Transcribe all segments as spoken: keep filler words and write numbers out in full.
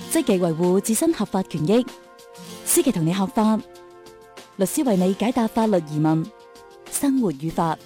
積極維護自身合法權益。思琪同你學法，律師為你解答法律疑問，生活與法。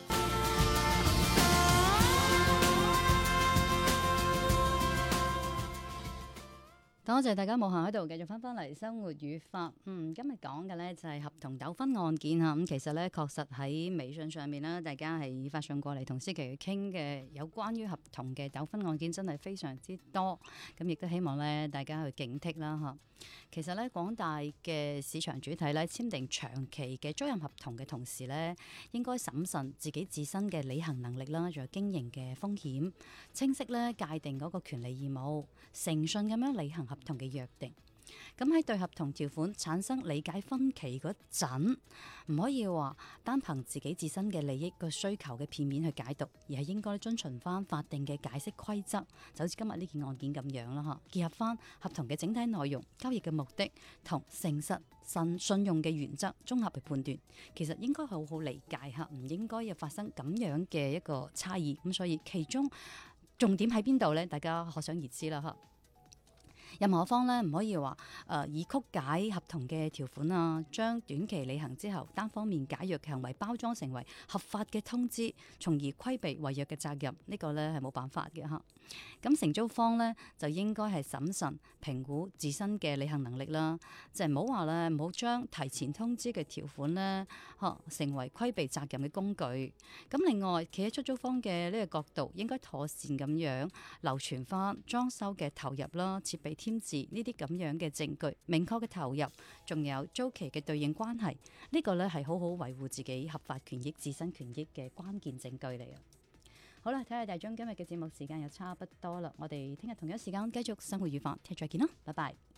多謝大家冇行喺度，繼續翻返嚟生活與法。嗯，今日講嘅咧就係合同糾紛案件嚇。咁其實咧確實喺微信上面啦，大家係發送過嚟同思琪去傾嘅有關於合同嘅糾紛案件，真係非常之多。咁亦都希望咧大家去警惕啦嚇。其實咧廣大嘅市場主體咧簽訂長期嘅租賃合同嘅同時咧，應該審慎自己自身嘅履行能力啦，仲有經營嘅風險，清晰咧界定嗰個權利義務，誠信咁樣履行合同嘅約定。咁喺對合同條款產生理解分歧嗰陣，唔可以話單憑自己自身嘅利益個需求嘅片面去解讀，而係應該遵循翻法定嘅解釋規則，就好似今日呢件案件咁樣啦嚇。結合翻合同嘅整體內容、交易嘅目的同誠實信信用嘅原則，綜合去判斷，其實應該好好理解嚇，唔應該有發生咁樣嘅一個差異。咁所以其中重點喺邊度呢？大家可想而知啦嚇。任何方咧唔可以話誒、呃、以曲解合同嘅條款啊，將短期履行之後單方面解約嘅行為包裝成為合法嘅通知，從而規避違約嘅責任。呢、這個咧係冇辦法嘅嚇。咁承租方咧就應該係審慎評估自身嘅履行能力啦，就係唔好話咧唔好將提前通知嘅條款咧嚇成為規避責任嘅工具。咁另外企喺出租方嘅呢個角度，應該妥善咁樣流傳翻裝修嘅投入啦、設備添置呢啲咁樣嘅證據，明確嘅投入，仲有租期嘅對應關係，呢個咧係好好維護自己合法權益、自身權益嘅關鍵證據嚟啊！好啦，睇下大鐘今日嘅節目時間又差不多啦，我哋聽日同一時間繼續生活與法，聽日再見啦，拜拜。